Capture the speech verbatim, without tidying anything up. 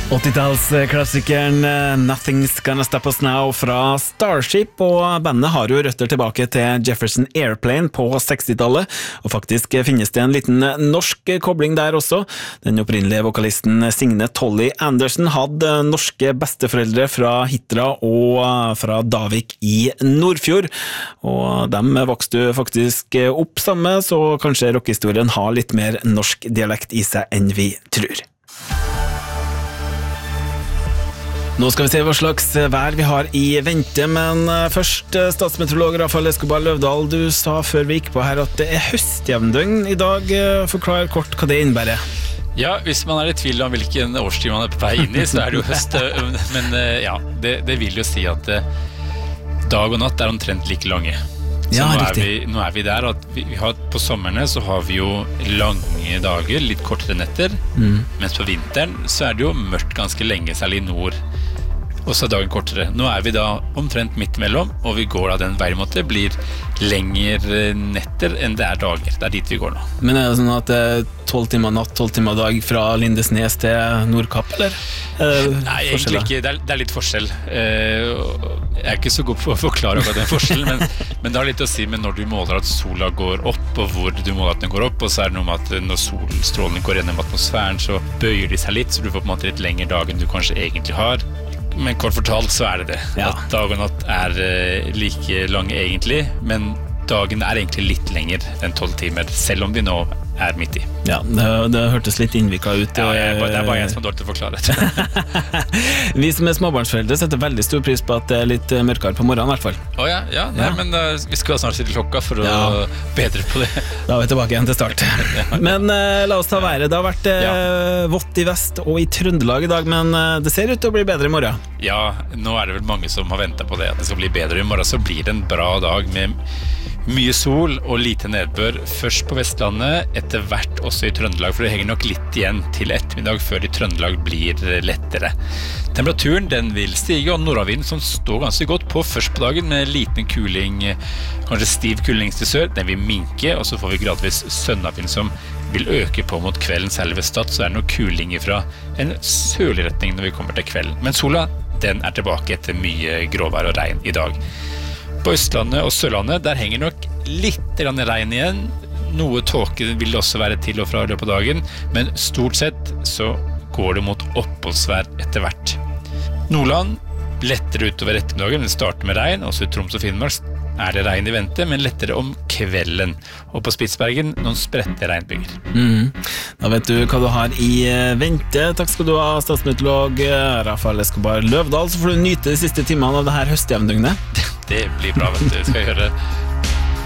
åttitallsklassikeren Nothing's Gonna Stop Us Now fra Starship, og bandet har jo røtter tilbake til Jefferson Airplane på sekstitallet, og faktisk finnes det en liten norsk kobling der også. Den opprinnelige vokalisten Signe Tolly Andersen hadde norske besteforeldre fra Hitra og fra Davik i Nordfjord, og dem vokste faktisk opp sammen, så kanskje rockehistorien har litt mer norsk dialekt i seg enn vi tror. Nå skal vi se hva slags vær vi har i vente, men først statsmeteorolog Rafael Escobar Løvdahl, du sa før vi gikk på her at det er høstjevndøgn i dag. Forklar kort hva det innebærer. Ja, hvis man er i tvil om hvilken årstid man er på vei inn i, så er det jo høst, men ja, det, det vil jo si at dag og natt er omtrent like lange. Så ja, nå, er vi, nå er vi der at vi, vi har, på sommerne så har vi jo lange dager, litt kortere netter, mm. mens på vinteren så er det jo mørkt ganske lenge, særlig i nord, og så er dagen kortere. Nå er vi da omtrent midt imellom, og vi går da den veimåte, blir lengre netter enn det er dager. Det er dit vi går nå. Men er det sånn at det er tolv timer natt, tolv timer dag fra Lindesnes til Nordkapp, eller? Nei, egentlig ikke. Det er, det er litt forskjell. Jeg er ikke så god på å forklare hva det er forskjell, men, men det har litt å si med når du måler at sola går opp, og hvor du måler at den går opp, og så er det noe med at når solstrålen går gjennom atmosfæren, så bøyer de seg litt, så du får på en måte litt lengre dag enn du kanskje egentlig har. Men kort fortalt så er det det, ja. At dag og natt er uh, like lang egentlig, men dagen er egentlig litt lenger enn tolv timer, selv om de nå er midt i. Ja, det, det hørtes litt innviklet ut. Ja, jeg, det er bare jeg som er dårlig til å forklare. Vi som er småbarnsforeldre setter veldig stor pris på at det er litt mørkere på morgenen i hvert fall. Å ja, ja, nei, ja. Men uh, vi skal snart sitte klokka for ja. Å bedre på det. Da er vi tilbake igjen til start. Men uh, la oss ta været. Det har vært uh, ja. vått i vest og i Trøndelag i dag, men uh, det ser ut til å bli bedre i morgen. Ja, nå er det vel mange som har ventet på det, at det skal bli bedre i morgen, så blir det en bra dag med mye sol og lite nedbør, først på Vestlandet, etter hvert også i Trøndelag, for det henger nok litt igjen til ettermiddag før i Trøndelag blir lettere. Temperaturen den vil stige, og nordavinden som står ganske godt på først på dagen med liten kuling, kanskje stiv kuling til sør, den vil minke, og så får vi gradvis sønnavind som vil øke på mot kvelden, selv ved Stad, så er det noe kuling fra en sørlig retning når vi kommer til kvelden. Men sola, den er tilbake etter mye gråvær og regn i dag. På Østlandet og Sørlandet, der henger nok litt regn igjen. Noe tåke vil det også være til og fra i løpet av dagen, men stort sett så går det mot oppholdsvær etter hvert. Nordland lettere utover ettermiddagen, det starter med regn, også i Troms og Finnmark er det regn i vente, men lettere om kvelden. Og på Spitsbergen noen spredte regnbyger. Mm. Da vet du hva du har i vente. Takk skal du ha, statsmeteorolog Rafael Escobar Løvdahl. Så får du nyte de siste timene av det her høstjevndøgnet. Det blir bra, vet du. Skal jeg gjøre det.